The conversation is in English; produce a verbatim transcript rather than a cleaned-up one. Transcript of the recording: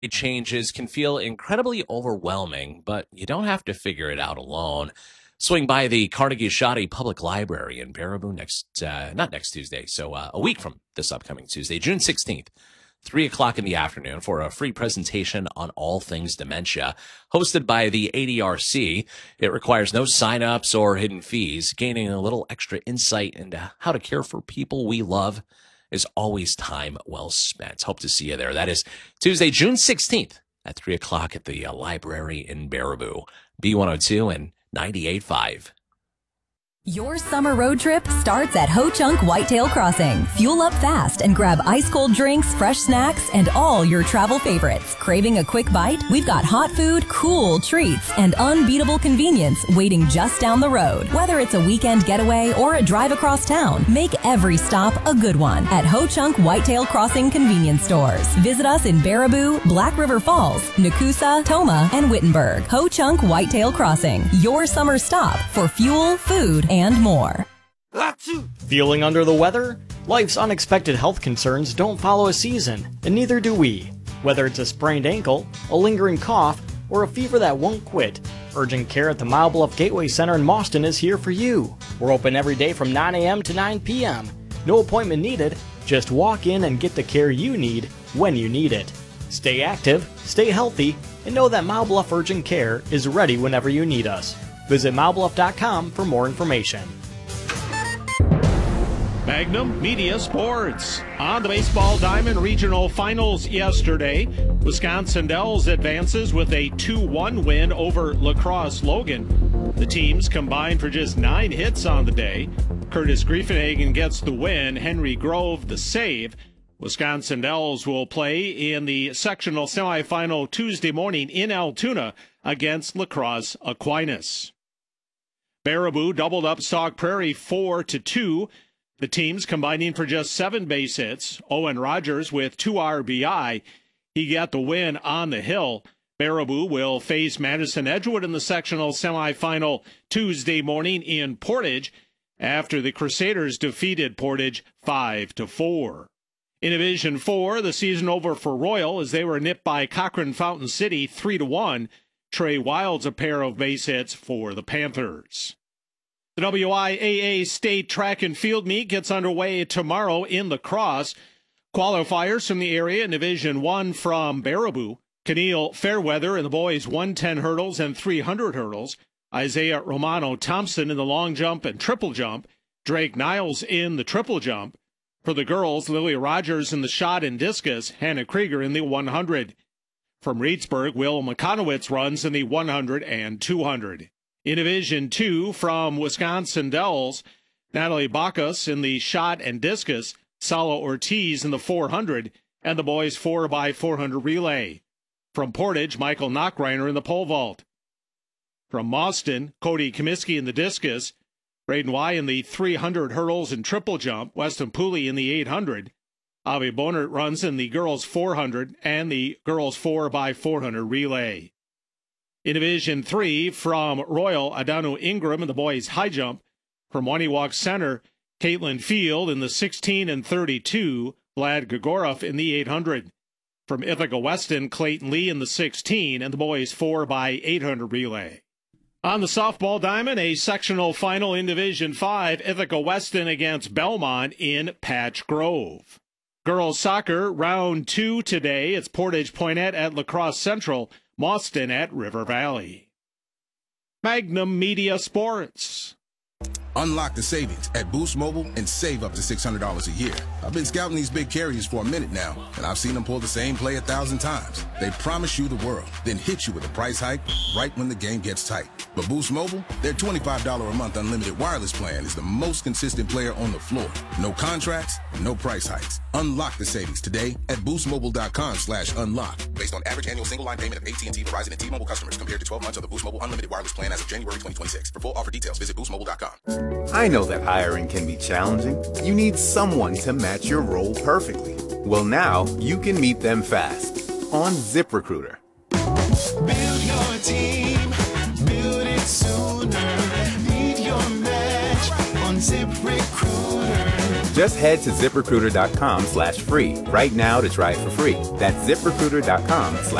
Changes can feel incredibly overwhelming, but you don't have to figure it out alone. Swing by the Carnegie Shoddy Public Library in Baraboo next, uh, not next Tuesday, so uh, a week from this upcoming Tuesday, June sixteenth, three o'clock in the afternoon for a free presentation on all things dementia, hosted by the A D R C. It requires no sign-ups or hidden fees. Gaining a little extra insight into how to care for people we love is always time well spent. Hope to see you there. That is Tuesday, June sixteenth at three o'clock at the uh, library in Baraboo, B one oh two and ninety-eight point five. Your summer road trip starts at Ho Chunk Whitetail Crossing. Fuel up fast and grab ice-cold drinks, fresh snacks, and all your travel favorites. Craving a quick bite? We've got hot food, cool treats, and unbeatable convenience waiting just down the road. Whether it's a weekend getaway or a drive across town, make every stop a good one at Ho Chunk Whitetail Crossing convenience stores. Visit us in Baraboo, Black River Falls, Nakusa, Toma, and Wittenberg. Ho Chunk Whitetail Crossing, your summer stop for fuel, food, and more. Feeling under the weather? Life's unexpected health concerns don't follow a season, and neither do we. Whether it's a sprained ankle, a lingering cough, or a fever that won't quit, urgent care at the Mile Bluff Gateway Center in Mauston is here for you. We're open every day from nine a.m. to nine p.m. No appointment needed, just walk in and get the care you need when you need it. Stay active, stay healthy, and know that Mile Bluff Urgent Care is ready whenever you need us. Visit mile bluff dot com for more information. Magnum Media Sports. On the Baseball Diamond Regional Finals yesterday, Wisconsin Dells advances with a two one win over La Crosse Logan. The teams combined for just nine hits on the day. Curtis Griefenhagen gets the win, Henry Grove the save. Wisconsin Dells will play in the sectional semifinal Tuesday morning in Altoona against La Crosse Aquinas. Baraboo doubled up Sauk Prairie four to two. The teams combining for just seven base hits. Owen Rogers with two R B I. He got the win on the hill. Baraboo will face Madison Edgewood in the sectional semifinal Tuesday morning in Portage after the Crusaders defeated Portage five to four. In Division four, the season over for Royal as they were nipped by Cochrane Fountain City three to one. Trey Wilds a pair of base hits for the Panthers. The W I A A State Track and Field Meet gets underway tomorrow in La Crosse. Qualifiers from the area in Division one from Baraboo. Keneal Fairweather in the boys' one ten hurdles and three hundred hurdles. Isaiah Romano Thompson in the long jump and triple jump. Drake Niles in the triple jump. For the girls, Lily Rogers in the shot and discus. Hannah Krieger in the one hundred. From Reedsburg, Will McConowitz runs in the one hundred and two hundred. In Division two from Wisconsin Dells, Natalie Bacchus in the shot and discus, Salo Ortiz in the four hundred, and the boys four by four hundred relay. From Portage, Michael Knockreiner in the pole vault. From Mauston, Cody Comiskey in the discus, Braden Y in the three hundred hurdles and triple jump, Weston Pooley in the eight hundred. Avi Bonert runs in the girls' four hundred and the girls' four by four hundred relay. In Division three, from Royal, Adanu Ingram in the boys' high jump. From Waniwak Center, Caitlin Field in the sixteen and thirty-two, Vlad Gregorov in the eight hundred. From Ithaca Weston, Clayton Lee in the sixteen and the boys' four by eight hundred relay. On the softball diamond, a sectional final in Division five, Ithaca Weston against Belmont in Patch Grove. Girls soccer, round two today. It's Portage Poinnette at La Crosse Central, Mauston at River Valley. Magnum Media Sports. Unlock the savings at Boost Mobile and save up to six hundred dollars a year. I've been scouting these big carriers for a minute now, and I've seen them pull the same play a thousand times. They promise you the world, then hit you with a price hike right when the game gets tight. But Boost Mobile, their twenty-five dollars a month unlimited wireless plan is the most consistent player on the floor. No contracts, no price hikes. Unlock the savings today at boostmobile.com slash unlock. Based on average annual single line payment of A T and T, Verizon, and T-Mobile customers compared to twelve months of the Boost Mobile unlimited wireless plan as of January twenty twenty-six. For full offer details, visit boost mobile dot com. I know that hiring can be challenging. You need someone to match your role perfectly. Well, now you can meet them fast on ZipRecruiter. Build your team, build it sooner. Meet your match on ZipRecruiter. Just head to ZipRecruiter.com slash free right now to try it for free. That's ZipRecruiter.com slash